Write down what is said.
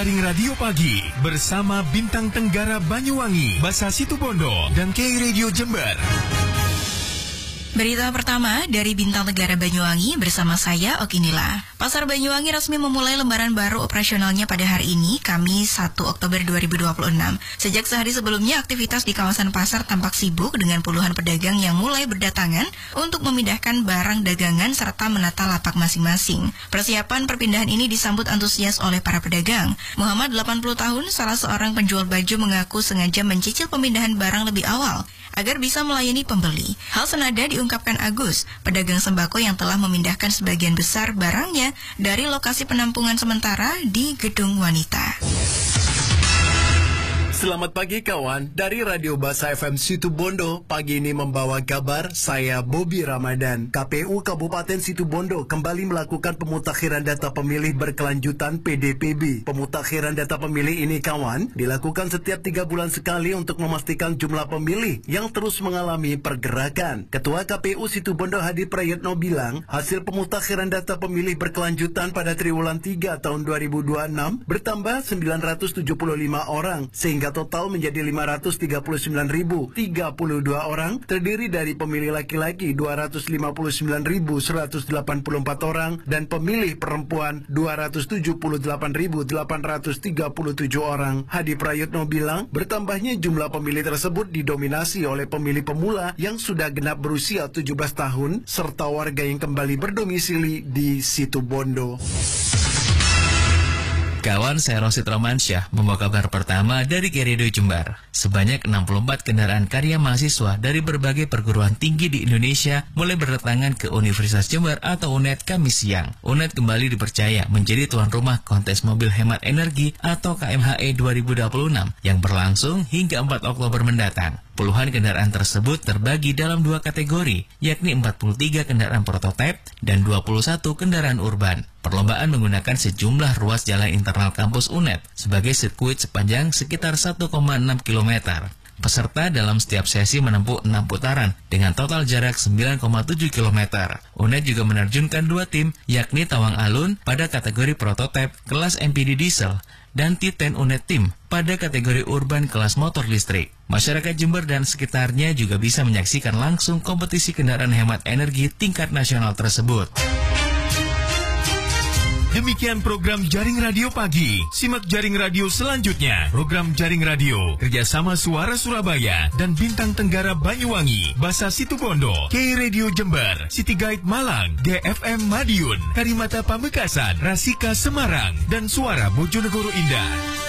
Jaring Radio Pagi bersama Bintang Tenggara Banyuwangi, Basa Situbondo, dan K Radio Jember. Berita pertama dari Bintang Tenggara Banyuwangi bersama saya, Okinila. Pasar Banyuwangi resmi memulai lembaran baru operasionalnya pada hari ini, Kamis 1 Oktober 2026. Sejak sehari sebelumnya, aktivitas di kawasan pasar tampak sibuk dengan puluhan pedagang yang mulai berdatangan untuk memindahkan barang dagangan serta menata lapak masing-masing. Persiapan perpindahan ini disambut antusias oleh para pedagang. Muhammad, 80 tahun, salah seorang penjual baju, mengaku sengaja mencicil pemindahan barang lebih awal agar bisa melayani pembeli. Hal senada diungkapkan Agus, pedagang sembako yang telah memindahkan sebagian besar barangnya dari lokasi penampungan sementara di Gedung Wanita. Selamat pagi kawan, dari Radio Basa FM Situbondo, pagi ini membawa kabar, saya Bobby Ramadan. KPU Kabupaten Situbondo kembali melakukan pemutakhiran data pemilih berkelanjutan PDPB. Pemutakhiran data pemilih ini kawan, dilakukan setiap 3 bulan sekali untuk memastikan jumlah pemilih yang terus mengalami pergerakan. Ketua KPU Situbondo Hadi Prayetno bilang, hasil pemutakhiran data pemilih berkelanjutan pada triwulan 3 tahun 2026 bertambah 975 orang, sehingga total menjadi 539.032 orang, terdiri dari pemilih laki-laki 259.184 orang dan pemilih perempuan 278.837 orang. Hadi Prayetno bilang, bertambahnya jumlah pemilih tersebut didominasi oleh pemilih pemula yang sudah genap berusia 17 tahun serta warga yang kembali berdomisili di Situbondo. Kawan, saya Rosid Romansyah membawa kabar pertama dari K Radio Jember. Sebanyak 64 kendaraan karya mahasiswa dari berbagai perguruan tinggi di Indonesia mulai berdatangan ke Universitas Jember atau UNED Kamis siang. UNED kembali dipercaya menjadi tuan rumah kontes mobil hemat energi atau KMHE 2026 yang berlangsung hingga 4 Oktober mendatang. Puluhan kendaraan tersebut terbagi dalam 2 kategori, yakni 43 kendaraan prototipe dan 21 kendaraan urban. Perlombaan menggunakan sejumlah ruas jalan internal kampus UNED sebagai sirkuit sepanjang sekitar 1,6 km. Peserta dalam setiap sesi menempuh 6 putaran dengan total jarak 9,7 km. UNED juga menerjunkan 2 tim, yakni Tawang Alun pada kategori prototipe kelas MPD diesel dan T10 UNED Team pada kategori urban kelas motor listrik. Masyarakat Jember dan sekitarnya juga bisa menyaksikan langsung kompetisi kendaraan hemat energi tingkat nasional tersebut. Demikian program Jaring Radio Pagi. Simak Jaring Radio selanjutnya. Program Jaring Radio kerjasama Suara Surabaya dan Bintang Tenggara Banyuwangi, Basa Situbondo, K Radio Jember, City Guide Malang, DFM Madiun, Karimata Pamekasan, Rasika Semarang, dan Suara Bojonegoro Indah.